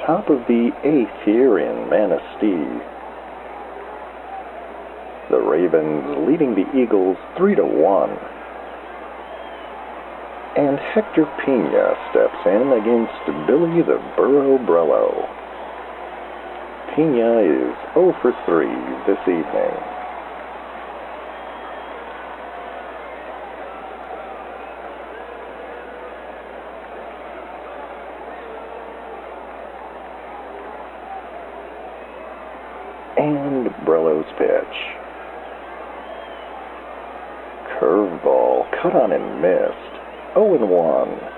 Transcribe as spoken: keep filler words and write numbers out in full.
top of the eighth here in Manistee. The Ravens leading the Eagles three to one. And Hector Pena steps in against Billy the Burro Brello. Pena is oh for three this evening. And Brello's pitch. Curveball cut on and missed. oh and one.